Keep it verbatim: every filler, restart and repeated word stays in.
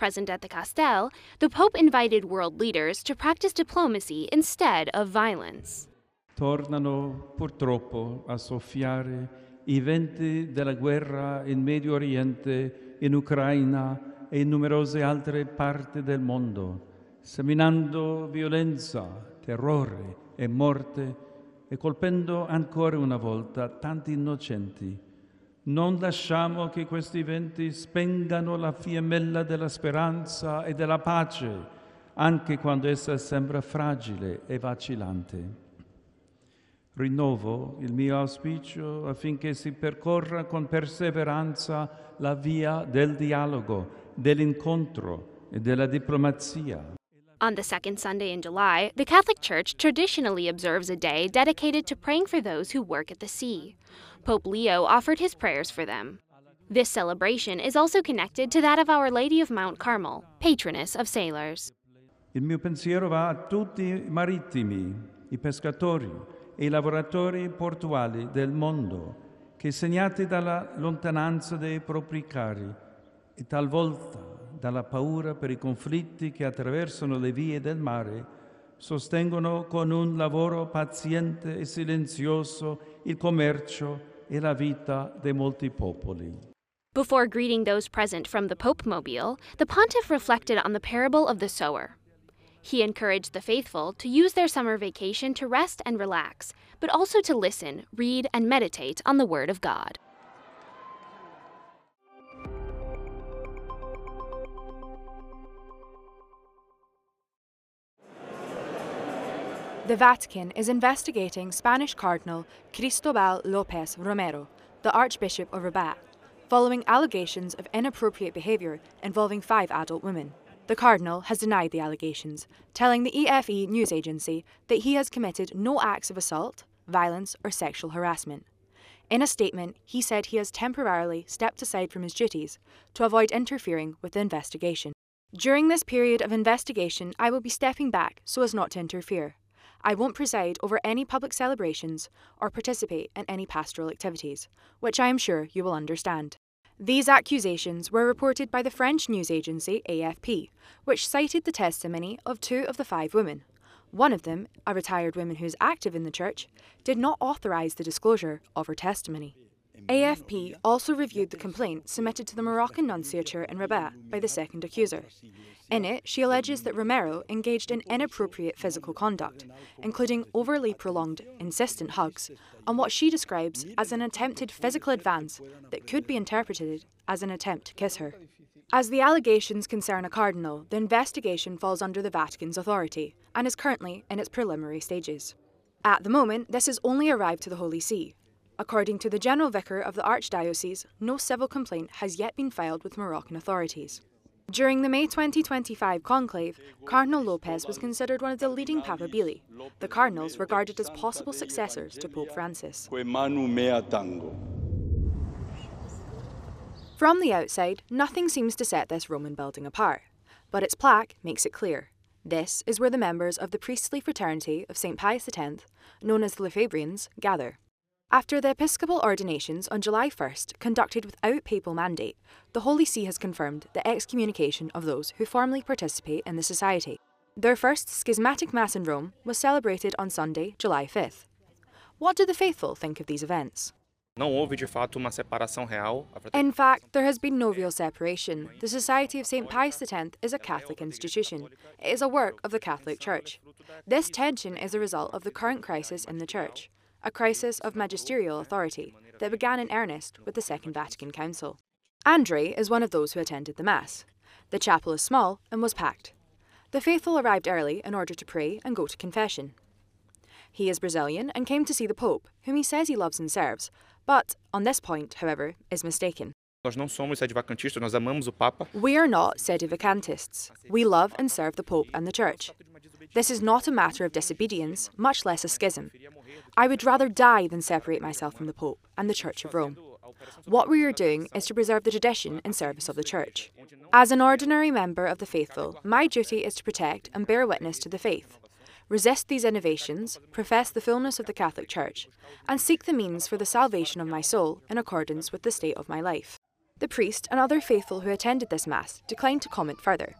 present at the Castel, the Pope invited world leaders to practice diplomacy instead of violence. Tornano purtroppo a soffiare i venti della guerra in Medio Oriente, in Ucraina e in numerose altre parti del mondo, seminando violenza, terrore e morte e colpendo ancora una volta tanti innocenti. Non lasciamo che questi venti spengano la fiammella della speranza e della pace, anche quando essa sembra fragile e vacillante. Rinnovo il mio auspicio affinché si percorra con perseveranza la via del dialogo, dell'incontro e della diplomazia. On the second Sunday in July, the Catholic Church traditionally observes a day dedicated to praying for those who work at the sea. Pope Leo offered his prayers for them. This celebration is also connected to that of Our Lady of Mount Carmel, patroness of sailors. Il mio pensiero va a tutti i marittimi, i pescatori e i lavoratori portuali del mondo che, segnati dalla lontananza dei propri cari e talvolta dalla paura per i conflitti che attraversano le vie del mare, sostengono con un lavoro paziente e silenzioso il commercio e la vita dei molti popoli. Before greeting those present from the Pope Mobile, the pontiff reflected on the parable of the sower. He encouraged the faithful to use their summer vacation to rest and relax, but also to listen, read, and meditate on the Word of God. The Vatican is investigating Spanish Cardinal Cristobal López Romero, the Archbishop of Rabat, following allegations of inappropriate behaviour involving five adult women. The Cardinal has denied the allegations, telling the E F E news agency that he has committed no acts of assault, violence or sexual harassment. In a statement, he said he has temporarily stepped aside from his duties to avoid interfering with the investigation. During this period of investigation, I will be stepping back so as not to interfere. I won't preside over any public celebrations or participate in any pastoral activities, which I am sure you will understand. These accusations were reported by the French news agency A F P, which cited the testimony of two of the five women. One of them, a retired woman who is active in the church, did not authorise the disclosure of her testimony. A F P also reviewed the complaint submitted to the Moroccan nunciature in Rabat by the second accuser. In it, she alleges that Romero engaged in inappropriate physical conduct, including overly prolonged, insistent hugs, and what she describes as an attempted physical advance that could be interpreted as an attempt to kiss her. As the allegations concern a cardinal, the investigation falls under the Vatican's authority and is currently in its preliminary stages. At the moment, this has only arrived to the Holy See. According to the General Vicar of the Archdiocese, no civil complaint has yet been filed with Moroccan authorities. During the May twenty twenty-five conclave, Cardinal Lopez was considered one of the leading papabili, the cardinals regarded as possible successors to Pope Francis. From the outside, nothing seems to set this Roman building apart, but its plaque makes it clear. This is where the members of the priestly fraternity of Saint Pius X, known as the Lefebvrians, gather. After the episcopal ordinations on July first, conducted without papal mandate, the Holy See has confirmed the excommunication of those who formally participate in the society. Their first schismatic mass in Rome was celebrated on Sunday, July fifth. What do the faithful think of these events? In fact, there has been no real separation. The Society of Saint Pius X is a Catholic institution. It is a work of the Catholic Church. This tension is a result of the current crisis in the Church, a crisis of magisterial authority that began in earnest with the Second Vatican Council. Andre is one of those who attended the Mass. The chapel is small and was packed. The faithful arrived early in order to pray and go to confession. He is Brazilian and came to see the Pope, whom he says he loves and serves, but, on this point, however, is mistaken. We are not sedevacantists. We love and serve the Pope and the Church. This is not a matter of disobedience, much less a schism. I would rather die than separate myself from the Pope and the Church of Rome. What we are doing is to preserve the tradition in service of the Church. As an ordinary member of the faithful, my duty is to protect and bear witness to the faith, resist these innovations, profess the fullness of the Catholic Church, and seek the means for the salvation of my soul in accordance with the state of my life. The priest and other faithful who attended this Mass declined to comment further.